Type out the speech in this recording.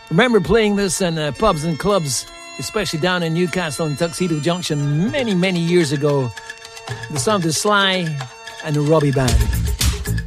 Remember playing this in pubs and clubs, especially down in Newcastle and Tuxedo Junction many, many years ago. The sound of Sly and the Robbie Band.